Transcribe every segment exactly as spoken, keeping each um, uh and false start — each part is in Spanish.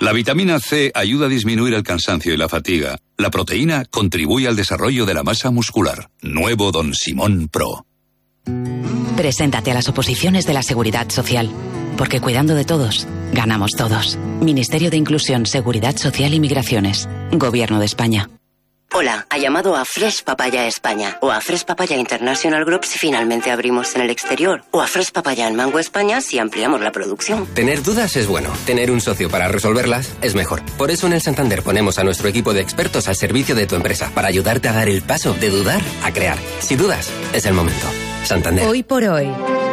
La vitamina C ayuda a disminuir el cansancio y la fatiga. La proteína contribuye al desarrollo de la masa muscular. Nuevo Don Simón Pro. Preséntate a las oposiciones de la Seguridad Social. Porque cuidando de todos, ganamos todos. Ministerio de Inclusión, Seguridad Social y Migraciones. Gobierno de España. Hola, ha llamado a Fresh Papaya España o a Fresh Papaya International Group si finalmente abrimos en el exterior o a Fresh Papaya en Mango España si ampliamos la producción. Tener dudas es bueno, tener un socio para resolverlas es mejor. Por eso en el Santander ponemos a nuestro equipo de expertos al servicio de tu empresa para ayudarte a dar el paso de dudar a crear. Si dudas, es el momento. Santander. Hoy por hoy.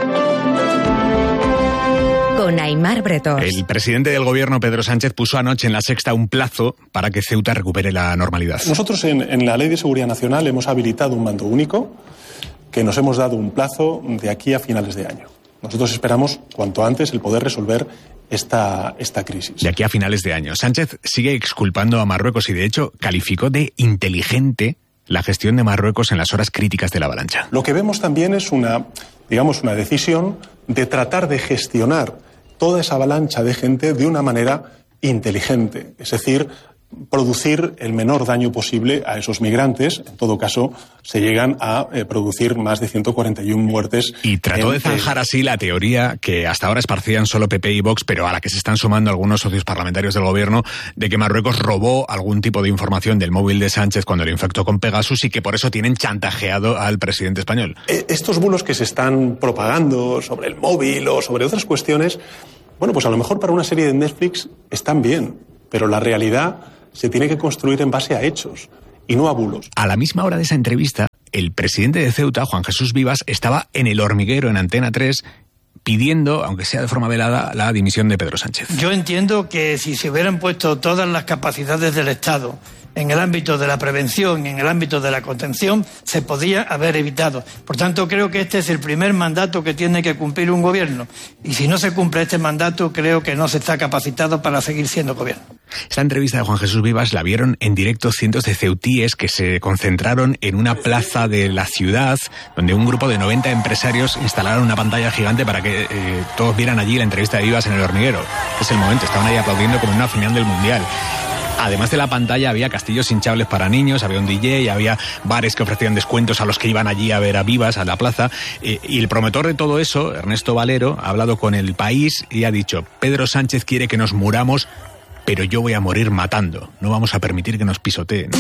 Con Aimar Bretós. El presidente del gobierno, Pedro Sánchez, puso anoche en La Sexta un plazo para que Ceuta recupere la normalidad. Nosotros en, en la Ley de Seguridad Nacional hemos habilitado un mando único que nos hemos dado un plazo de aquí a finales de año. Nosotros esperamos cuanto antes el poder resolver esta, esta crisis. De aquí a finales de año. Sánchez sigue exculpando a Marruecos y de hecho calificó de inteligente la gestión de Marruecos en las horas críticas de la avalancha. Lo que vemos también es una, digamos, una decisión de tratar de gestionar toda esa avalancha de gente de una manera inteligente, es decir, producir el menor daño posible a esos migrantes. En todo caso, se llegan a eh, producir más de ciento cuarenta y una muertes. Y trató en, de zanjar así la teoría que hasta ahora esparcían solo P P y Vox, pero a la que se están sumando algunos socios parlamentarios del gobierno, de que Marruecos robó algún tipo de información del móvil de Sánchez cuando lo infectó con Pegasus y que por eso tienen chantajeado al presidente español. Estos bulos que se están propagando sobre el móvil o sobre otras cuestiones, bueno, pues a lo mejor para una serie de Netflix están bien, pero la realidad se tiene que construir en base a hechos y no a bulos. A la misma hora de esa entrevista, el presidente de Ceuta, Juan Jesús Vivas, estaba en El Hormiguero, en Antena tres, pidiendo, aunque sea de forma velada, la dimisión de Pedro Sánchez. Yo entiendo que si se hubieran puesto todas las capacidades del Estado en el ámbito de la prevención y en el ámbito de la contención, se podía haber evitado. Por tanto, creo que este es el primer mandato que tiene que cumplir un gobierno. Y si no se cumple este mandato, creo que no se está capacitado para seguir siendo gobierno. Esta entrevista de Juan Jesús Vivas la vieron en directo cientos de ceutíes que se concentraron en una plaza de la ciudad, donde un grupo de noventa empresarios instalaron una pantalla gigante para que eh, todos vieran allí la entrevista de Vivas en El Hormiguero. Es el momento, estaban ahí aplaudiendo como en una final del Mundial. Además de la pantalla había castillos hinchables para niños, había un D J, había bares que ofrecían descuentos a los que iban allí a ver a Vivas, a la plaza. Y el promotor de todo eso, Ernesto Valero, ha hablado con El País y ha dicho: Pedro Sánchez quiere que nos muramos, pero yo voy a morir matando. No vamos a permitir que nos pisoteen.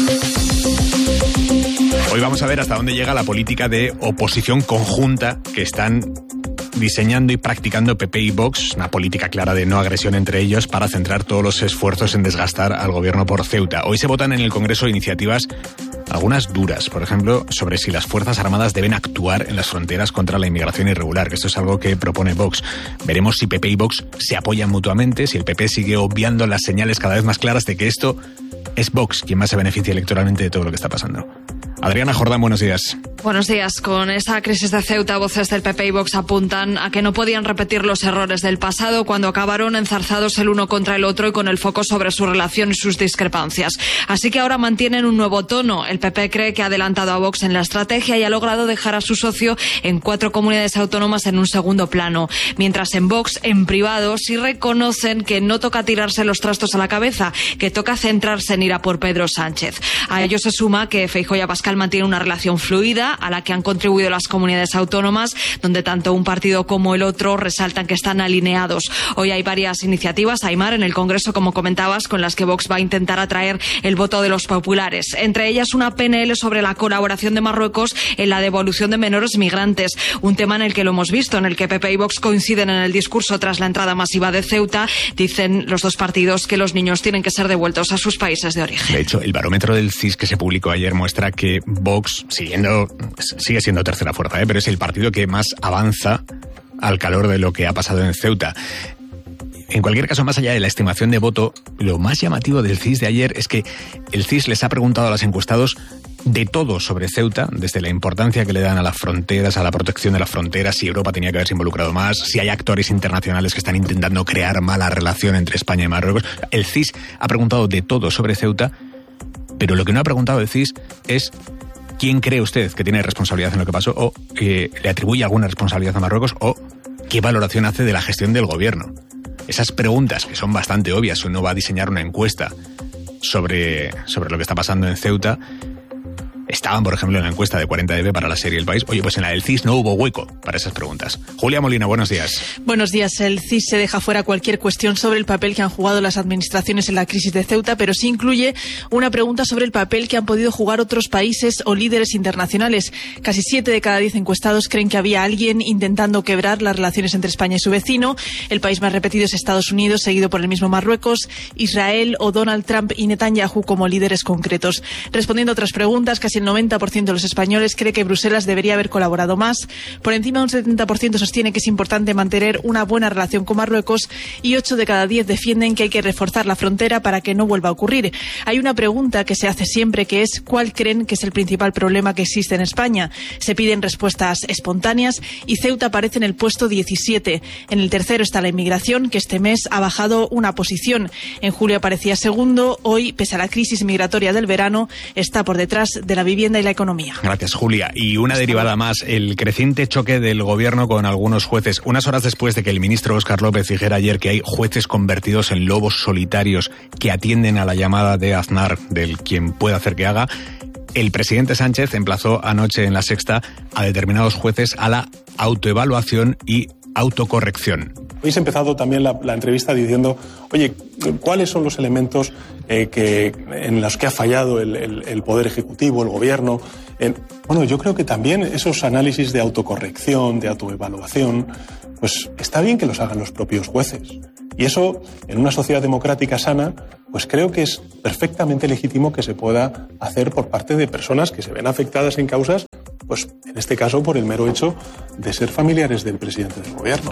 Hoy vamos a ver hasta dónde llega la política de oposición conjunta que están diseñando y practicando P P y Vox, una política clara de no agresión entre ellos para centrar todos los esfuerzos en desgastar al gobierno por Ceuta. Hoy se votan en el Congreso iniciativas, algunas duras, por ejemplo, sobre si las Fuerzas Armadas deben actuar en las fronteras contra la inmigración irregular, que esto es algo que propone Vox. Veremos si P P y Vox se apoyan mutuamente, si el P P sigue obviando las señales cada vez más claras de que esto es Vox quien más se beneficia electoralmente de todo lo que está pasando. Adriana Jordán, buenos días. Buenos días. Con esa crisis de Ceuta, voces del P P y Vox apuntan a que no podían repetir los errores del pasado cuando acabaron enzarzados el uno contra el otro y con el foco sobre su relación y sus discrepancias. Así que ahora mantienen un nuevo tono. El P P cree que ha adelantado a Vox en la estrategia y ha logrado dejar a su socio en cuatro comunidades autónomas en un segundo plano. Mientras en Vox, en privado, sí reconocen que no toca tirarse los trastos a la cabeza, que toca centrarse en ir a por Pedro Sánchez. A ello se suma que Feijóo y Abascal mantiene una relación fluida a la que han contribuido las comunidades autónomas, donde tanto un partido como el otro resaltan que están alineados. Hoy hay varias iniciativas, Aimar, en el Congreso, como comentabas, con las que Vox va a intentar atraer el voto de los populares. Entre ellas una P N L sobre la colaboración de Marruecos en la devolución de menores migrantes, un tema en el que lo hemos visto, en el que P P y Vox coinciden en el discurso tras la entrada masiva de Ceuta. Dicen los dos partidos que los niños tienen que ser devueltos a sus países de origen. De hecho, el barómetro del C I S que se publicó ayer muestra que Vox, siguiendo, sigue siendo tercera fuerza, ¿eh? pero es el partido que más avanza al calor de lo que ha pasado en Ceuta. En cualquier caso, más allá de la estimación de voto, lo más llamativo del C I S de ayer es que el C I S les ha preguntado a los encuestados de todo sobre Ceuta, desde la importancia que le dan a las fronteras, a la protección de las fronteras, si Europa tenía que haberse involucrado más, si hay actores internacionales que están intentando crear mala relación entre España y Marruecos. El C I S ha preguntado de todo sobre Ceuta, pero lo que no ha preguntado el C I S es quién cree usted que tiene responsabilidad en lo que pasó, o eh, le atribuye alguna responsabilidad a Marruecos, o qué valoración hace de la gestión del gobierno. esas preguntas que son bastante obvias, uno va a diseñar una encuesta sobre, sobre lo que está pasando en Ceuta, estaban, por ejemplo, en la encuesta de cuarenta D B para la serie El País. Oye, pues en la del C I S no hubo hueco para esas preguntas. Julia Molina, buenos días. Buenos días. El C I S se deja fuera cualquier cuestión sobre el papel que han jugado las administraciones en la crisis de Ceuta, pero sí incluye una pregunta sobre el papel que han podido jugar otros países o líderes internacionales. Casi siete de cada diez encuestados creen que había alguien intentando quebrar las relaciones entre España y su vecino. El país más repetido es Estados Unidos, seguido por el mismo Marruecos, Israel o Donald Trump y Netanyahu como líderes concretos. Respondiendo a otras preguntas, casi el noventa por ciento de los españoles cree que Bruselas debería haber colaborado más. Por encima, un setenta por ciento sostiene que es importante mantener una buena relación con Marruecos y ocho de cada diez defienden que hay que reforzar la frontera para que no vuelva a ocurrir. Hay una pregunta que se hace siempre, que es ¿cuál creen que es el principal problema que existe en España? Se piden respuestas espontáneas y Ceuta aparece en el puesto diecisiete. En el tercero está la inmigración, que este mes ha bajado una posición. En julio aparecía segundo, hoy, pese a la crisis migratoria del verano, está por detrás de la vivienda y la economía. Gracias, Julia. Y una derivada más, el creciente choque del gobierno con algunos jueces. Unas horas después de que el ministro Óscar López dijera ayer que hay jueces convertidos en lobos solitarios que atienden a la llamada de Aznar del quien puede hacer que haga, el presidente Sánchez emplazó anoche en La Sexta a determinados jueces a la autoevaluación y autocorrección. Habéis empezado también la, la entrevista diciendo, oye, ¿cuáles son los elementos eh, que, en los que ha fallado el, el, el Poder Ejecutivo, el Gobierno? Eh, bueno, yo creo que también esos análisis de autocorrección, de autoevaluación, pues está bien que los hagan los propios jueces. Y eso, en una sociedad democrática sana, pues creo que es perfectamente legítimo que se pueda hacer por parte de personas que se ven afectadas en causas, pues en este caso por el mero hecho de ser familiares del presidente del Gobierno.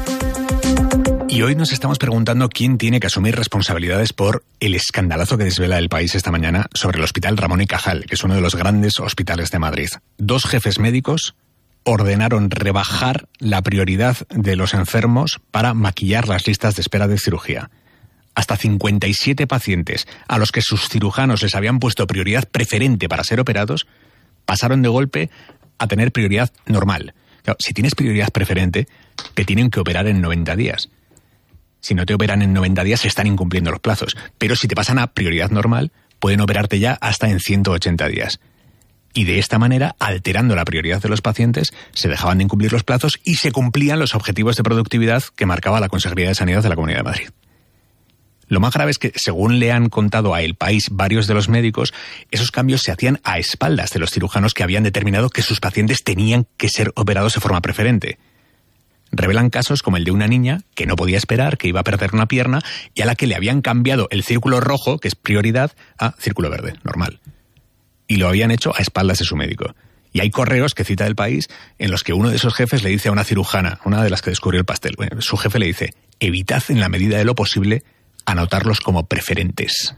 Y hoy nos estamos preguntando quién tiene que asumir responsabilidades por el escandalazo que desvela El País esta mañana sobre el Hospital Ramón y Cajal, que es uno de los grandes hospitales de Madrid. Dos jefes médicos ordenaron rebajar la prioridad de los enfermos para maquillar las listas de espera de cirugía. Hasta cincuenta y siete pacientes a los que sus cirujanos les habían puesto prioridad preferente para ser operados, pasaron de golpe a tener prioridad normal. Claro, si tienes prioridad preferente, te tienen que operar en noventa días. Si no te operan en noventa días, se están incumpliendo los plazos. Pero si te pasan a prioridad normal, pueden operarte ya hasta en ciento ochenta días. Y de esta manera, alterando la prioridad de los pacientes, se dejaban de incumplir los plazos y se cumplían los objetivos de productividad que marcaba la Consejería de Sanidad de la Comunidad de Madrid. Lo más grave es que, según le han contado a El País varios de los médicos, esos cambios se hacían a espaldas de los cirujanos que habían determinado que sus pacientes tenían que ser operados de forma preferente. Revelan casos como el de una niña que no podía esperar, que iba a perder una pierna y a la que le habían cambiado el círculo rojo, que es prioridad, a círculo verde, normal. Y lo habían hecho a espaldas de su médico. Y hay correos que cita El País en los que uno de esos jefes le dice a una cirujana, una de las que descubrió el pastel, bueno, su jefe le dice, evitad en la medida de lo posible anotarlos como preferentes.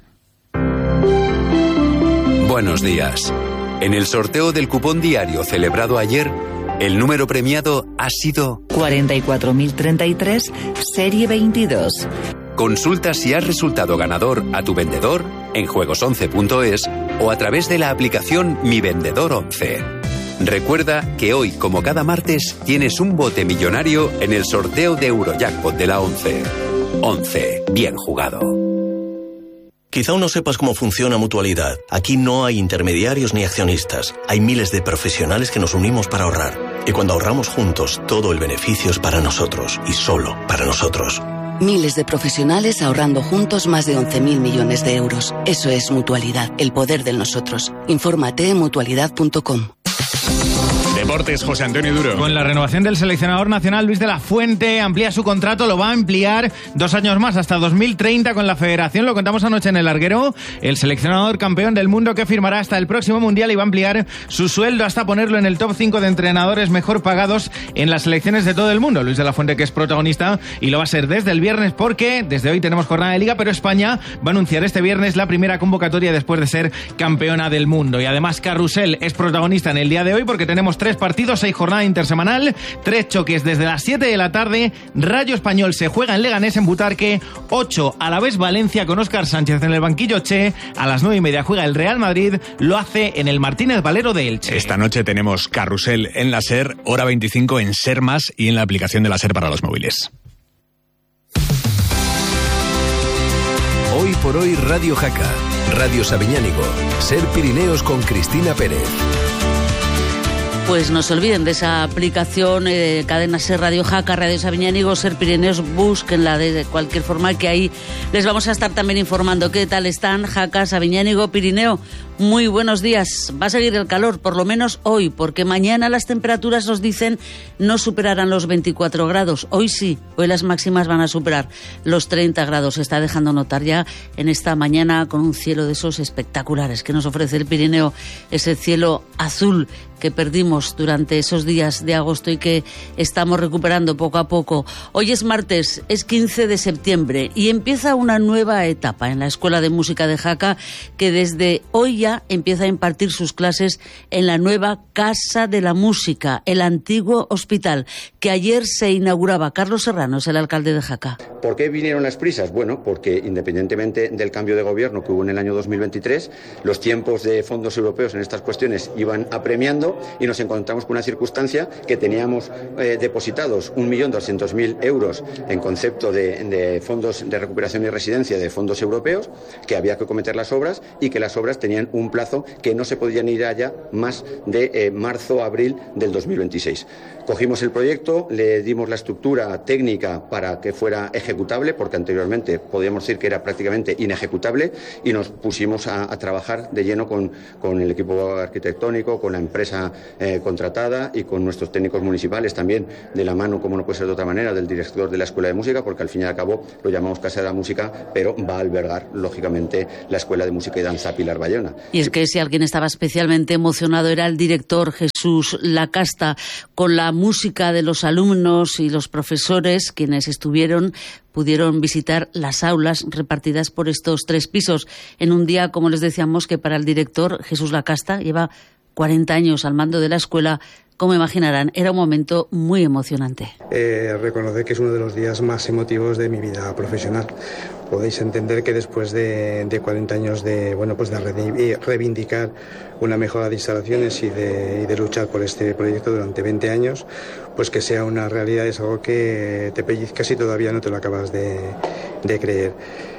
Buenos días. En el sorteo del cupón diario celebrado ayer, el número premiado ha sido cuarenta y cuatro mil treinta y tres, serie veintidós. Consulta si has resultado ganador a tu vendedor en juegos once punto es o a través de la aplicación Mi Vendedor once. Recuerda que hoy, como cada martes, tienes un bote millonario en el sorteo de Eurojackpot de la once. once. Bien jugado. Quizá aún no sepas cómo funciona Mutualidad. Aquí no hay intermediarios ni accionistas. Hay miles de profesionales que nos unimos para ahorrar. Y cuando ahorramos juntos, todo el beneficio es para nosotros y solo para nosotros. Miles de profesionales ahorrando juntos más de once mil millones de euros. Eso es Mutualidad, el poder del nosotros. Infórmate en mutualidad punto com. Deportes, José Antonio Duro. Con la renovación del seleccionador nacional Luis de la Fuente, amplía su contrato, lo va a ampliar dos años más, hasta dos mil treinta con la federación. Lo contamos anoche en El Larguero. El seleccionador campeón del mundo que firmará hasta el próximo Mundial y va a ampliar su sueldo hasta ponerlo en el top cinco de entrenadores mejor pagados en las selecciones de todo el mundo. Luis de la Fuente, que es protagonista, y lo va a ser desde el viernes porque desde hoy tenemos jornada de Liga, pero España va a anunciar este viernes la primera convocatoria después de ser campeona del mundo. Y además Carrusel es protagonista en el día de hoy porque tenemos tres partidos, seis jornada intersemanal, tres choques desde las siete de la tarde. Rayo Español se juega en Leganés, en Butarque, ocho a la vez Valencia con Óscar Sánchez en el banquillo Che, a las nueve y media juega el Real Madrid, lo hace en el Martínez Valero de Elche. Esta noche tenemos Carrusel en la SER, hora veinticinco en SER Más y en la aplicación de la SER para los móviles. por hoy Radio Jaca, Radio Sabiñánigo, Ser Pirineos con Cristina Pérez. Pues no se olviden de esa aplicación, eh, Cadena Ser, Radio Jaca, Radio Sabiñánigo, Ser Pirineos, búsquenla de cualquier forma, que ahí les vamos a estar también informando qué tal están Jaca, Sabiñánigo, Pirineo. Muy buenos días. Va a seguir el calor, por lo menos hoy, porque mañana las temperaturas, nos dicen, no superarán los veinticuatro grados. Hoy sí, hoy las máximas van a superar los treinta grados. Se está dejando notar ya en esta mañana con un cielo de esos espectaculares que nos ofrece el Pirineo, ese cielo azul que perdimos durante esos días de agosto y que estamos recuperando poco a poco. Hoy es martes, es quince de septiembre y empieza una nueva etapa en la Escuela de Música de Jaca, que desde hoy ya empieza a impartir sus clases en la nueva Casa de la Música, el antiguo hospital, que ayer se inauguraba. Carlos Serrano es el alcalde de Jaca. ¿Por qué vinieron las prisas? Bueno, porque independientemente del cambio de gobierno que hubo en el año dos mil veintitrés, los tiempos de fondos europeos en estas cuestiones iban apremiando y nos encontramos con una circunstancia que teníamos eh, depositados un millón doscientos mil euros en concepto de, de fondos de recuperación y residencia de fondos europeos, que había que cometer las obras y que las obras tenían un plazo que no se podían ir allá más de eh, marzo, abril del dos mil veintiséis. Cogimos el proyecto, le dimos la estructura técnica para que fuera ejecutable, porque anteriormente podíamos decir que era prácticamente inejecutable, y nos pusimos a, a trabajar de lleno con, con el equipo arquitectónico, con la empresa eh, contratada y con nuestros técnicos municipales también, de la mano, como no puede ser de otra manera, del director de la Escuela de Música, porque al fin y al cabo lo llamamos Casa de la Música, pero va a albergar, lógicamente, la Escuela de Música y Danza Pilar Bayona. Y es que si alguien estaba especialmente emocionado era el director Jesús Lacasta, con la música de los alumnos y los profesores, quienes estuvieron, pudieron visitar las aulas repartidas por estos tres pisos, en un día, como les decíamos, que para el director Jesús Lacasta lleva cuarenta años al mando de la escuela. Como imaginarán, era un momento muy emocionante. Eh, reconocer que es uno de los días más emotivos de mi vida profesional. Podéis entender que después de, de cuarenta años de, bueno, pues de reivindicar una mejora de instalaciones y de, y de luchar por este proyecto durante veinte años, pues que sea una realidad es algo que te pellizcas y todavía no te lo acabas de, de creer.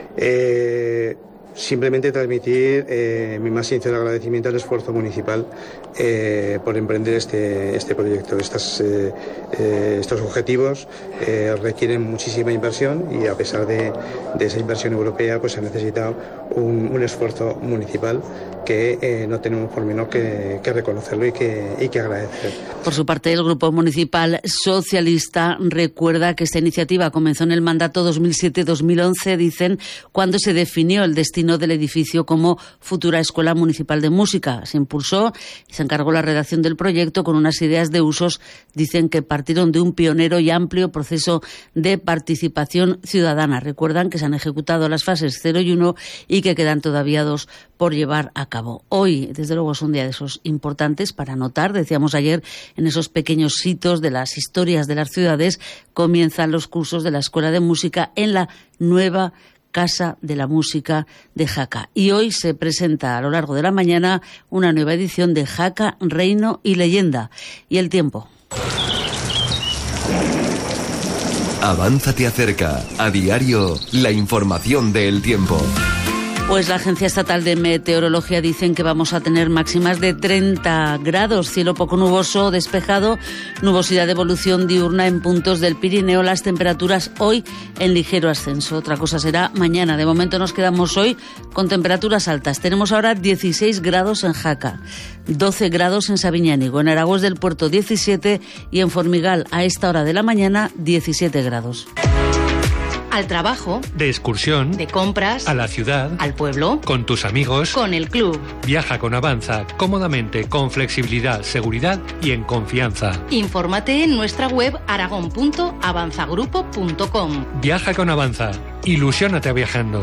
Eh, Simplemente transmitir eh, mi más sincero agradecimiento al esfuerzo municipal eh, por emprender este, este proyecto. Estas, eh, eh, estos objetivos eh, requieren muchísima inversión y a pesar de, de esa inversión europea, pues se ha necesitado un, un esfuerzo municipal que eh, no tenemos por menos que, que reconocerlo y que, y que agradecer. Por su parte, el Grupo Municipal Socialista recuerda que esta iniciativa comenzó en el mandato dos mil siete dos mil once, dicen, cuando se definió el destino del edificio como futura Escuela Municipal de Música. Se impulsó y se encargó la redacción del proyecto con unas ideas de usos, dicen, que partieron de un pionero y amplio proceso de participación ciudadana. Recuerdan que se han ejecutado las fases cero y uno y que quedan todavía dos por llevar a cabo. Hoy, desde luego, es un día de esos importantes para anotar. Decíamos ayer, en esos pequeños hitos de las historias de las ciudades, comienzan los cursos de la Escuela de Música en la nueva Casa de la Música de Jaca. Y hoy se presenta a lo largo de la mañana una nueva edición de Jaca, Reino y Leyenda. Y el tiempo. Avanza te acerca, a diario, la información del tiempo. Pues la Agencia Estatal de Meteorología dicen que vamos a tener máximas de treinta grados, cielo poco nuboso, despejado, nubosidad de evolución diurna en puntos del Pirineo, las temperaturas hoy en ligero ascenso. Otra cosa será mañana. De momento nos quedamos hoy con temperaturas altas. Tenemos ahora dieciséis grados en Jaca, doce grados en Sabiñánigo, en Aragós del Puerto diecisiete y en Formigal a esta hora de la mañana diecisiete grados. Al trabajo, de excursión, de compras, a la ciudad, al pueblo, con tus amigos, con el club. Viaja con Avanza cómodamente, con flexibilidad, seguridad y en confianza. Infórmate en nuestra web aragón punto avanzagrupo punto com. Viaja con Avanza. Ilusiónate viajando.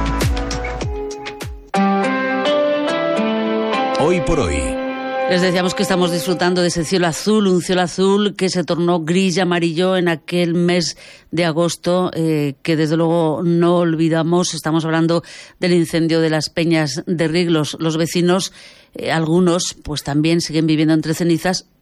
Hoy por hoy. Les decíamos que estamos disfrutando de ese cielo azul, un cielo azul que se tornó gris y amarillo en aquel mes de agosto, eh, que desde luego no olvidamos. Estamos hablando del incendio de las Peñas de Riglos. Los vecinos, eh, algunos, pues también siguen viviendo entre cenizas,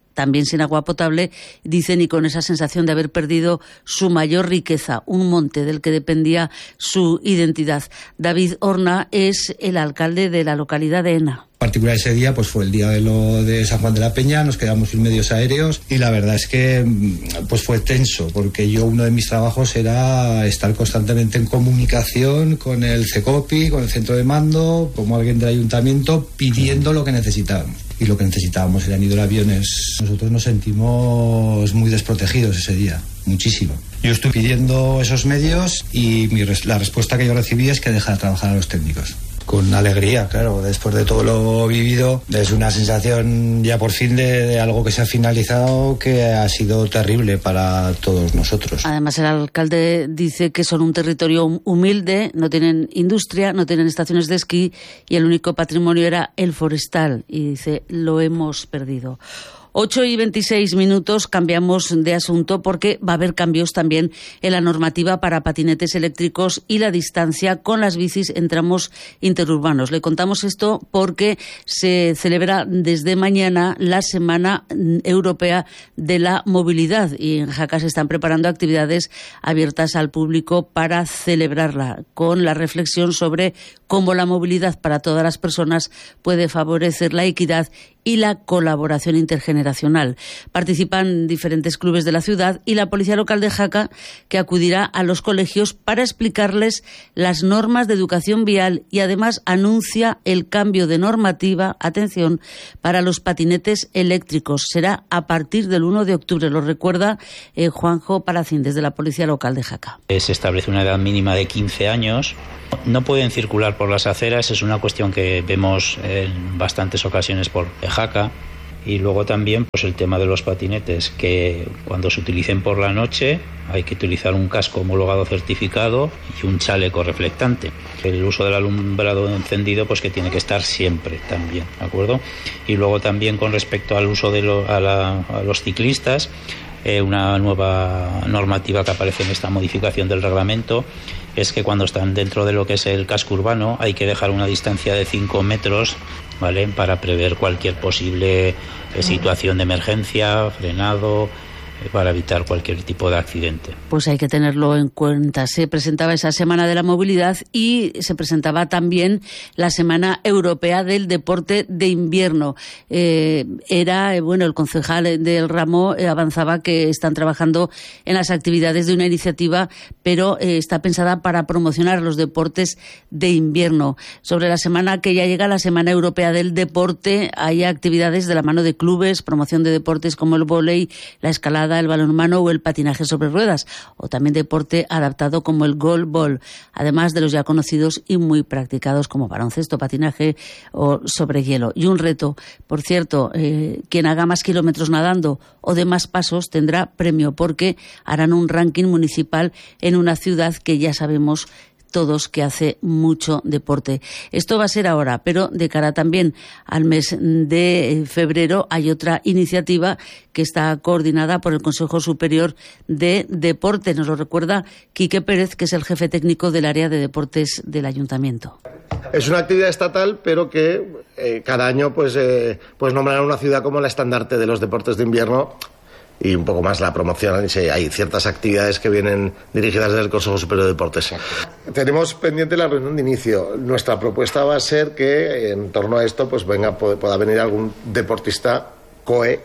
también sin agua potable, dicen, y con esa sensación de haber perdido su mayor riqueza, un monte del que dependía su identidad. David Horna es el alcalde de la localidad de Ena. Particular ese día pues fue el día de lo de San Juan de la Peña, nos quedamos sin medios aéreos y la verdad es que pues fue tenso, porque yo uno de mis trabajos era estar constantemente en comunicación con el CECOPI, con el centro de mando, como alguien del ayuntamiento, pidiendo lo que necesitábamos. Y lo que necesitábamos eran hidroaviones. Nosotros nos sentimos muy desprotegidos ese día, muchísimo. Yo estoy pidiendo esos medios y mi res- la respuesta que yo recibí es que deja de trabajar a los técnicos. Con alegría, claro, después de todo lo vivido, es una sensación ya por fin de, de algo que se ha finalizado, que ha sido terrible para todos nosotros. Además, el alcalde dice que son un territorio humilde, no tienen industria, no tienen estaciones de esquí y el único patrimonio era el forestal. Y dice, lo hemos perdido. ocho y veintiséis minutos, cambiamos de asunto porque va a haber cambios también en la normativa para patinetes eléctricos y la distancia con las bicis en tramos interurbanos. Le contamos esto porque se celebra desde mañana la Semana Europea de la Movilidad y en Jaca se están preparando actividades abiertas al público para celebrarla, con la reflexión sobre cómo la movilidad para todas las personas puede favorecer la equidad y la colaboración intergeneracional. Participan diferentes clubes de la ciudad y la Policía Local de Jaca, que acudirá a los colegios para explicarles las normas de educación vial y además anuncia el cambio de normativa, atención, para los patinetes eléctricos. Será a partir del uno de octubre, lo recuerda eh, Juanjo Palacín desde la Policía Local de Jaca. Se establece una edad mínima de quince años. No pueden circular por las aceras, es una cuestión que vemos en bastantes ocasiones por Jaca. Y luego también pues el tema de los patinetes, que cuando se utilicen por la noche hay que utilizar un casco homologado certificado y un chaleco reflectante. El uso del alumbrado encendido pues que tiene que estar siempre también, ¿de acuerdo? Y luego también con respecto al uso de lo, a, la, a los ciclistas, eh, una nueva normativa que aparece en esta modificación del reglamento es que cuando están dentro de lo que es el casco urbano hay que dejar una distancia de cinco metros, ¿vale?, para prever cualquier posible eh, situación de emergencia, frenado, eh, para evitar cualquier tipo de accidente. Pues hay que tenerlo en cuenta. Se presentaba esa Semana de la Movilidad y se presentaba también la Semana Europea del Deporte de Invierno. Eh, era, eh, bueno, el concejal del ramo eh, avanzaba que están trabajando en las actividades de una iniciativa, pero eh, está pensada para promocionar los deportes de invierno. Sobre la semana que ya llega, la Semana Europea del Deporte, hay actividades de la mano de clubes, promoción de deportes como el vóley, la escalada, el balonmano o el patinaje sobre ruedas, o también deporte adaptado como el goalball, además de los ya conocidos y muy practicados como baloncesto, patinaje o sobre hielo. Y un reto, por cierto, eh, quien haga más kilómetros nadando o de más pasos tendrá premio, porque harán un ranking municipal en una ciudad que ya sabemos todos que hace mucho deporte. Esto va a ser ahora, pero de cara también al mes de febrero hay otra iniciativa que está coordinada por el Consejo Superior de Deporte. Nos lo recuerda Quique Pérez, que es el jefe técnico del área de deportes del Ayuntamiento. Es una actividad estatal, pero que eh, cada año pues, eh, pues nombran una ciudad como la estandarte de los deportes de invierno y un poco más la promoción. Hay ciertas actividades que vienen dirigidas desde el Consejo Superior de Deportes. Tenemos pendiente la reunión de inicio. Nuestra propuesta va a ser que en torno a esto pues venga pueda venir algún deportista COE,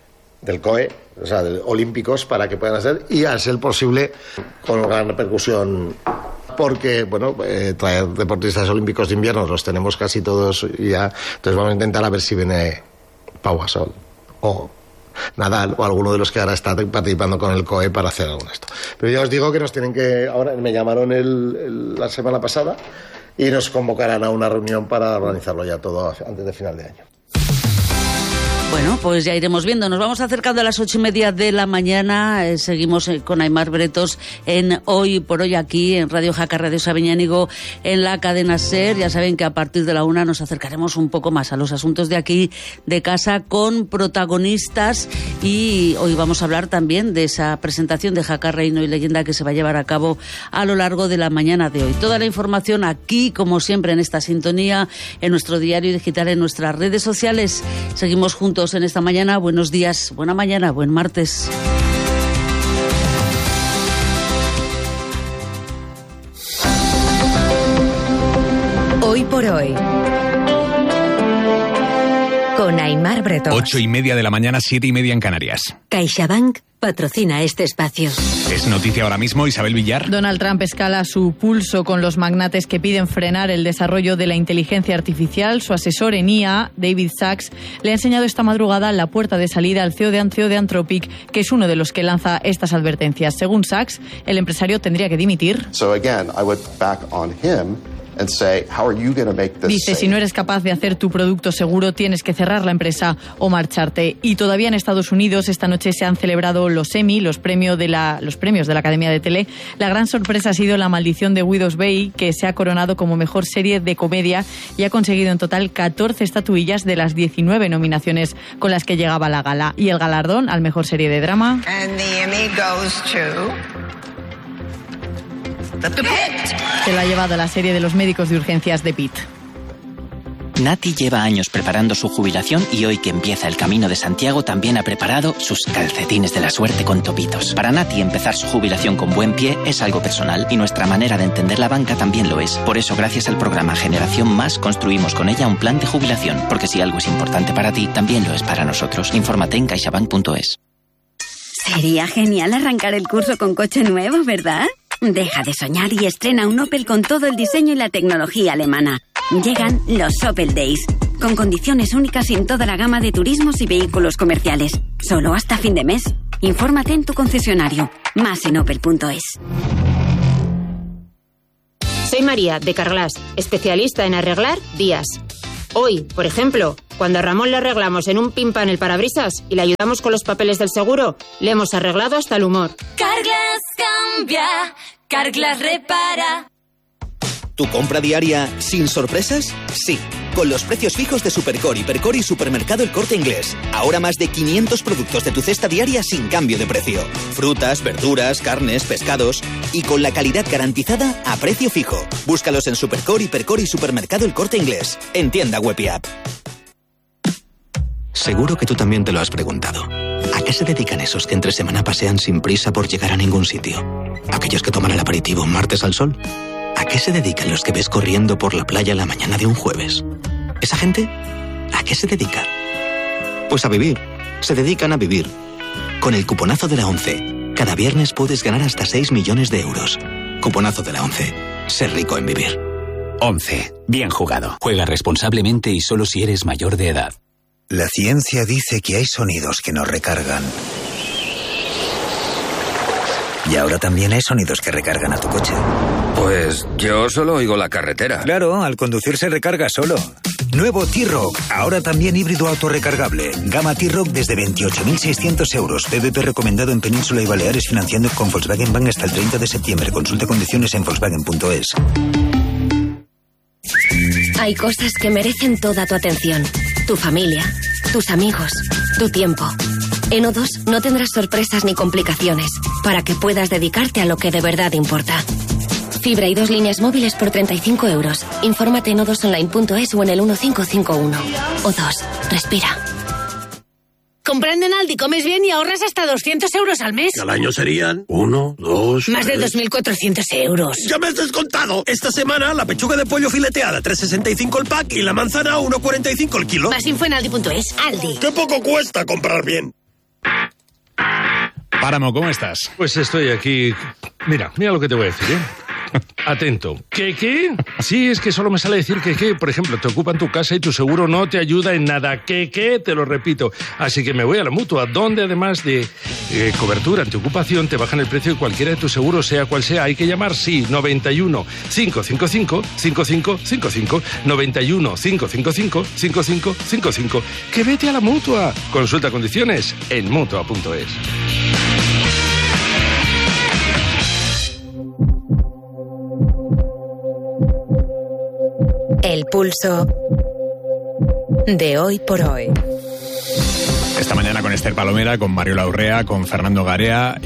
del COE, o sea, de olímpicos, para que puedan hacer, y a ser posible con gran repercusión, porque, bueno, eh, traer deportistas olímpicos de invierno los tenemos casi todos ya, entonces vamos a intentar a ver si viene Pau Gasol o Nadal o alguno de los que ahora está participando con el COE para hacer algo de esto. Pero ya os digo que nos tienen que, ahora me llamaron el, el, la semana pasada y nos convocarán a una reunión para organizarlo ya todo antes de final de año. Bueno, pues ya iremos viendo. Nos vamos acercando a las ocho y media de la mañana. Eh, seguimos eh, con Aimar Bretos en Hoy por Hoy aquí en Radio Jaca, Radio Sabiñánigo, en la cadena SER. Ya saben que a partir de la una nos acercaremos un poco más a los asuntos de aquí de casa con protagonistas, y hoy vamos a hablar también de esa presentación de Jaca, Reino y Leyenda que se va a llevar a cabo a lo largo de la mañana de hoy. Toda la información aquí, como siempre, en esta sintonía, en nuestro diario digital, en nuestras redes sociales. Seguimos juntos minutos en esta mañana. Buenos días, buena mañana, buen martes. Hoy por hoy, con Aimar Bretón. Ocho y media de la mañana, siete y media en Canarias. CaixaBank patrocina este espacio. Es noticia ahora mismo, Isabel Villar. Donald Trump escala su pulso con los magnates que piden frenar el desarrollo de la inteligencia artificial. Su asesor en I A, David Sachs, le ha enseñado esta madrugada la puerta de salida al C E O de, C E O de Anthropic, que es uno de los que lanza estas advertencias. Según Sachs, el empresario tendría que dimitir. So again, I would back on him. And say, how are you going to make this Dice, si no eres capaz de hacer tu producto seguro, tienes que cerrar la empresa o marcharte. Y todavía en Estados Unidos, esta noche se han celebrado los Emmy, los, premio de la, los premios de la Academia de Tele. La gran sorpresa ha sido La maldición de Widow's Bay, que se ha coronado como mejor serie de comedia y ha conseguido en total catorce estatuillas de las diecinueve nominaciones con las que llegaba a la gala. Y el galardón al mejor serie de drama. And the Emmy goes to... Se lo ha llevado la serie de los médicos de urgencias de Pitt. Nati lleva años preparando su jubilación y hoy que empieza el Camino de Santiago también ha preparado sus calcetines de la suerte con topitos. Para Nati empezar su jubilación con buen pie es algo personal y nuestra manera de entender la banca también lo es. Por eso gracias al programa Generación Más construimos con ella un plan de jubilación, porque si algo es importante para ti, también lo es para nosotros. Infórmate en caixabank punto es. Sería genial arrancar el curso con coche nuevo, ¿verdad? Deja de soñar y estrena un Opel con todo el diseño y la tecnología alemana. Llegan los Opel Days, con condiciones únicas en toda la gama de turismos y vehículos comerciales. Solo hasta fin de mes. Infórmate en tu concesionario. Más en opel punto es. Soy María, de Carglass, especialista en arreglar días. Hoy, por ejemplo, cuando a Ramón le arreglamos en un pin pan el parabrisas y le ayudamos con los papeles del seguro, le hemos arreglado hasta el humor. Carglass cambia, Carglass repara. ¿Tu compra diaria sin sorpresas? Sí, con los precios fijos de Supercore, Hipercor y Supermercado El Corte Inglés. Ahora más de quinientos productos de tu cesta diaria sin cambio de precio. Frutas, verduras, carnes, pescados y con la calidad garantizada a precio fijo. Búscalos en Supercore, Hipercor y Supermercado El Corte Inglés. En tienda web y app. Seguro que tú también te lo has preguntado. ¿A qué se dedican esos que entre semana pasean sin prisa por llegar a ningún sitio? ¿Aquellos que toman el aperitivo martes al sol? ¿A qué se dedican los que ves corriendo por la playa la mañana de un jueves? ¿Esa gente? ¿A qué se dedica? Pues a vivir. Se dedican a vivir. Con el cuponazo de la ONCE, cada viernes puedes ganar hasta seis millones de euros. Cuponazo de la ONCE. Ser rico en vivir. ONCE. Bien jugado. Juega responsablemente y solo si eres mayor de edad. La ciencia dice que hay sonidos que nos recargan. Y ahora también hay sonidos que recargan a tu coche. Pues yo solo oigo la carretera. Claro, al conducir se recarga solo. Nuevo T-Rock, ahora también híbrido autorrecargable. Gama T-Rock desde veintiocho mil seiscientos euros. P V P recomendado en Península y Baleares financiando con Volkswagen Bank hasta el treinta de septiembre. Consulte condiciones en volkswagen punto es. Hay cosas que merecen toda tu atención. Tu familia, tus amigos, tu tiempo. En O dos no tendrás sorpresas ni complicaciones para que puedas dedicarte a lo que de verdad importa. Fibra y dos líneas móviles por treinta y cinco euros. Infórmate en o dos online punto es o en el uno cinco cinco uno. O dos, respira. Comprando en Aldi comes bien y ahorras hasta doscientos euros al mes. Al año serían uno, dos... Más de dos mil cuatrocientos euros. ¡Ya me has descontado! Esta semana la pechuga de pollo fileteada tres sesenta y cinco el pack y la manzana a uno cuarenta y cinco el kilo. Más info en aldi punto es. Aldi. ¡Qué poco cuesta comprar bien! Páramo, ¿cómo estás? Pues estoy aquí... Mira, mira lo que te voy a decir, ¿eh? Atento. ¿Qué, qué? Sí, es que solo me sale decir que, qué. Por ejemplo, te ocupan tu casa y tu seguro no te ayuda en nada. ¿Qué, qué? Te lo repito. Así que me voy a la Mutua, donde además de eh, cobertura antiocupación, te bajan el precio de cualquiera de tus seguros, sea cual sea. Hay que llamar, sí, noventa y uno, cinco cinco cinco, cinco cinco cinco cinco, noventa y uno, cinco cinco cinco, cinco cinco cinco cinco. ¡Que vete a la Mutua! Consulta condiciones en mutua punto es. El pulso de hoy por hoy. Esta mañana con Esther Palomera, con Mariola Urrea, con Fernando Garea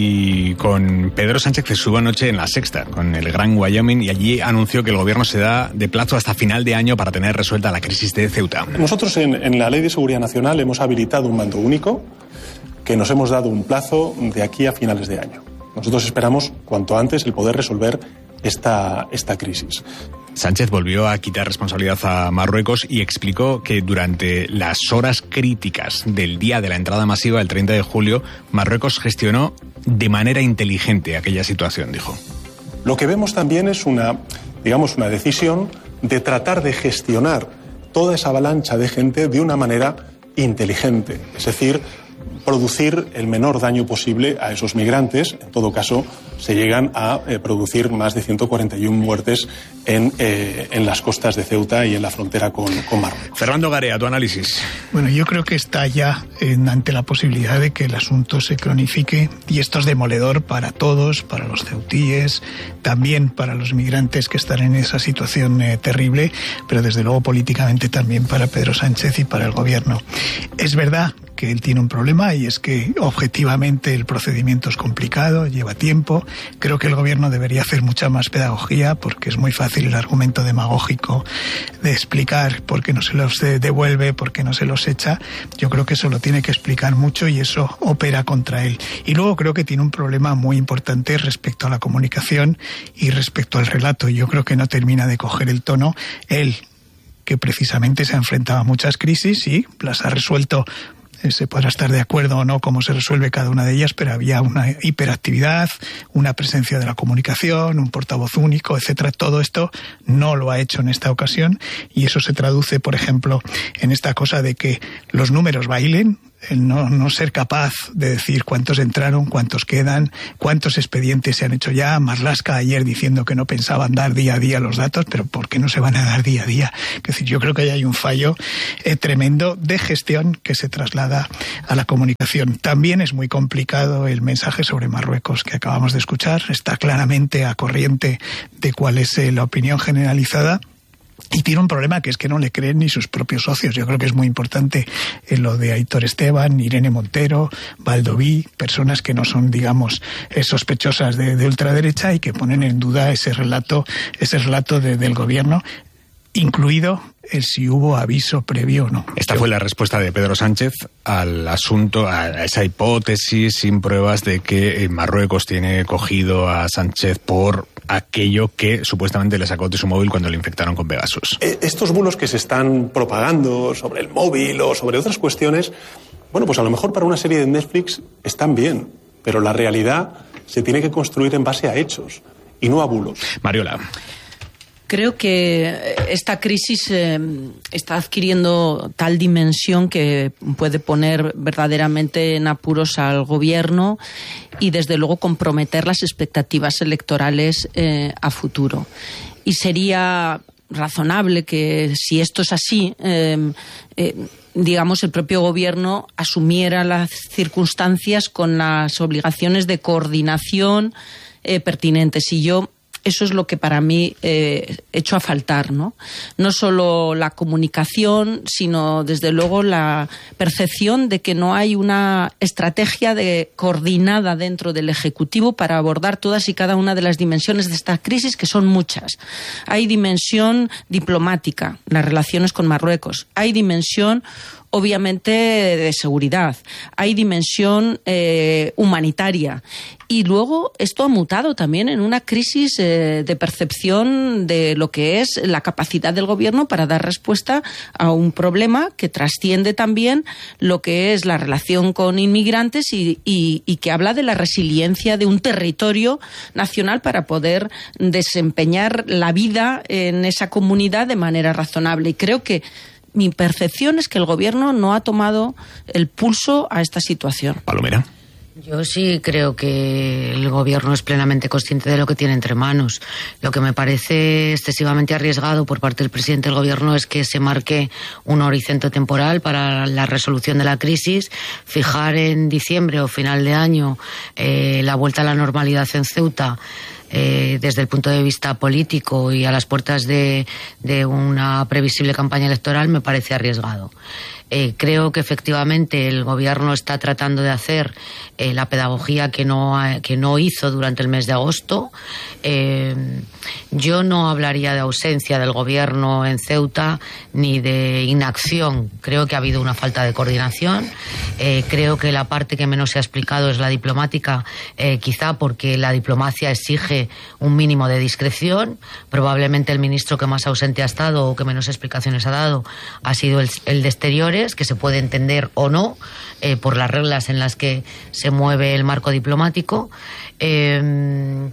y con Pedro Sánchez, que estuvo anoche en La Sexta, con el Gran Wyoming, y allí anunció que el gobierno se da de plazo hasta final de año para tener resuelta la crisis de Ceuta. Nosotros en, en la Ley de Seguridad Nacional hemos habilitado un mando único que nos hemos dado un plazo de aquí a finales de año. Nosotros esperamos cuanto antes el poder resolver esta, esta crisis. Sánchez volvió a quitar responsabilidad a Marruecos y explicó que durante las horas críticas del día de la entrada masiva, el treinta de julio, Marruecos gestionó de manera inteligente aquella situación, dijo. Lo que vemos también es una, digamos, una decisión de tratar de gestionar toda esa avalancha de gente de una manera inteligente, es decir, producir el menor daño posible a esos migrantes. En todo caso, se llegan a eh, producir más de ciento cuarenta y una muertes en, eh, en las costas de Ceuta y en la frontera con, con Marruecos. Fernando Garea, tu análisis. Bueno, yo creo que está ya en, ante la posibilidad de que el asunto se cronifique, y esto es demoledor para todos, para los ceutíes, también para los migrantes que están en esa situación eh, terrible, pero desde luego políticamente también para Pedro Sánchez y para el gobierno. Es verdad que él tiene un problema, y es que objetivamente el procedimiento es complicado, lleva tiempo. Creo que el gobierno debería hacer mucha más pedagogía, porque es muy fácil el argumento demagógico de explicar por qué no se los devuelve, por qué no se los echa. Yo creo que eso lo tiene que explicar mucho, y eso opera contra él. Y luego creo que tiene un problema muy importante respecto a la comunicación y respecto al relato. Yo creo que no termina de coger el tono. Él, que precisamente se ha enfrentado a muchas crisis y las ha resuelto. Se podrá estar de acuerdo o no cómo se resuelve cada una de ellas, pero había una hiperactividad, una presencia de la comunicación, un portavoz único, etcétera. Todo esto no lo ha hecho en esta ocasión, y eso se traduce, por ejemplo, en esta cosa de que los números bailen, el no, no ser capaz de decir cuántos entraron, cuántos quedan, cuántos expedientes se han hecho ya. Marlaska ayer diciendo que no pensaban dar día a día los datos, pero ¿por qué no se van a dar día a día? Es decir, yo creo que hay un fallo eh, tremendo de gestión que se traslada a la comunicación. También es muy complicado el mensaje sobre Marruecos que acabamos de escuchar. Está claramente a corriente de cuál es eh, la opinión generalizada. Y tiene un problema, que es que no le creen ni sus propios socios. Yo creo que es muy importante en lo de Aitor Esteban, Irene Montero, Baldoví, personas que no son, digamos, sospechosas de, de ultraderecha, y que ponen en duda ese relato, ese relato de, del gobierno, incluido el si hubo aviso previo o no. Esta fue la respuesta de Pedro Sánchez al asunto, a esa hipótesis sin pruebas de que Marruecos tiene cogido a Sánchez por aquello que supuestamente le sacó de su móvil cuando le infectaron con Pegasus. Estos bulos que se están propagando sobre el móvil o sobre otras cuestiones, bueno, pues a lo mejor para una serie de Netflix están bien, pero la realidad se tiene que construir en base a hechos y no a bulos. Mariola. Creo que esta crisis eh, está adquiriendo tal dimensión que puede poner verdaderamente en apuros al gobierno y, desde luego, comprometer las expectativas electorales eh, a futuro. Y sería razonable que, si esto es así, eh, eh, digamos, el propio gobierno asumiera las circunstancias con las obligaciones de coordinación eh, pertinentes. Y yo Eso es lo que para mí eh, echo a faltar, ¿no? No solo la comunicación, sino desde luego la percepción de que no hay una estrategia de, coordinada dentro del Ejecutivo para abordar todas y cada una de las dimensiones de esta crisis, que son muchas. Hay dimensión diplomática, las relaciones con Marruecos. Hay dimensión, obviamente, de seguridad. Hay dimensión eh, humanitaria. Y luego esto ha mutado también en una crisis eh, de percepción de lo que es la capacidad del gobierno para dar respuesta a un problema que trasciende también lo que es la relación con inmigrantes y, y, y que habla de la resiliencia de un territorio nacional para poder desempeñar la vida en esa comunidad de manera razonable. Y creo que mi percepción es que el gobierno no ha tomado el pulso a esta situación. Palomera. Yo sí creo que el gobierno es plenamente consciente de lo que tiene entre manos. Lo que me parece excesivamente arriesgado por parte del presidente del gobierno es que se marque un horizonte temporal para la resolución de la crisis, fijar en diciembre o final de año eh, la vuelta a la normalidad en Ceuta eh, desde el punto de vista político y a las puertas de, de una previsible campaña electoral, me parece arriesgado. Eh, creo que efectivamente el gobierno está tratando de hacer eh, la pedagogía que no, que no hizo durante el mes de agosto. Eh, yo no hablaría de ausencia del gobierno en Ceuta ni de inacción. Creo que ha habido una falta de coordinación. Eh, creo que la parte que menos se ha explicado es la diplomática, eh, quizá porque la diplomacia exige un mínimo de discreción. Probablemente el ministro que más ausente ha estado o que menos explicaciones ha dado ha sido el, el de Exteriores, que se puede entender o no eh, por las reglas en las que se mueve el marco diplomático. Eh,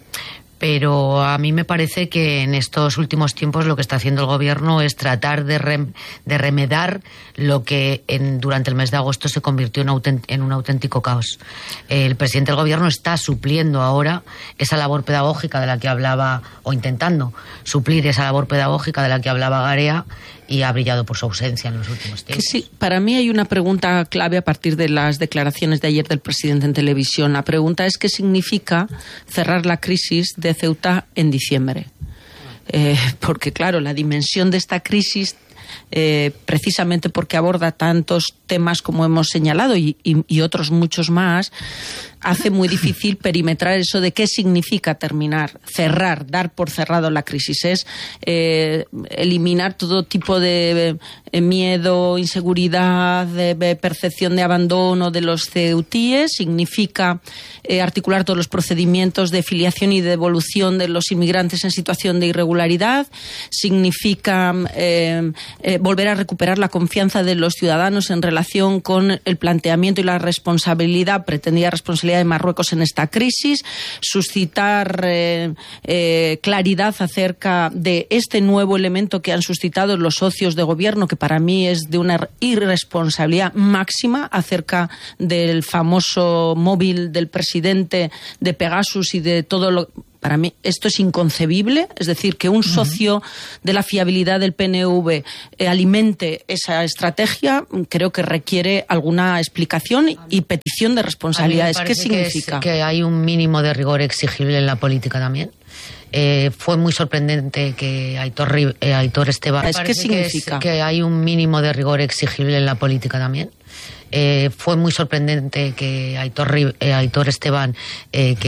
pero a mí me parece que en estos últimos tiempos lo que está haciendo el gobierno es tratar de, rem, de remedar lo que en, durante el mes de agosto se convirtió en, autent, en un auténtico caos. El presidente del gobierno está supliendo ahora esa labor pedagógica de la que hablaba, o intentando suplir esa labor pedagógica de la que hablaba Garea, y ha brillado por su ausencia en los últimos tiempos. Sí, para mí hay una pregunta clave a partir de las declaraciones de ayer del presidente en televisión. La pregunta es: ¿qué significa cerrar la crisis de Ceuta en diciembre? Eh, porque, claro, la dimensión de esta crisis, eh, precisamente porque aborda tantos temas como hemos señalado y, y, y otros muchos más, hace muy difícil perimetrar eso de qué significa terminar, cerrar, dar por cerrado la crisis. Es eh, eliminar todo tipo de eh, miedo, inseguridad, de, de percepción de abandono de los ceutíes. Significa eh, articular todos los procedimientos de filiación y de devolución de los inmigrantes en situación de irregularidad. Significa eh, eh, volver a recuperar la confianza de los ciudadanos en relación con el planteamiento y la responsabilidad, pretendida responsabilidad de Marruecos en esta crisis, suscitar eh, eh, claridad acerca de este nuevo elemento que han suscitado los socios de gobierno, que para mí es de una irresponsabilidad máxima, acerca del famoso móvil del presidente, de Pegasus y de todo lo... Para mí esto es inconcebible, es decir, que un socio de la fiabilidad del P N V eh, alimente esa estrategia, creo que requiere alguna explicación y petición de responsabilidades. ¿Qué significa? Que, es, que hay un mínimo de rigor exigible en la política también. Eh, fue muy sorprendente que Aitor, eh, Aitor Esteban... ¿Qué significa? Que, es, que hay un mínimo de rigor exigible en la política también. Eh, fue muy sorprendente que Aitor, eh, Aitor Esteban... Eh, que